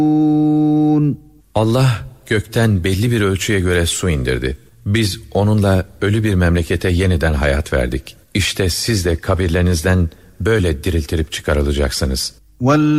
Allah gökten belli bir ölçüye göre su indirdi. Biz onunla ölü bir memlekete yeniden hayat verdik. İşte siz de kabirlerinizden böyle diriltilip çıkarılacaksınız.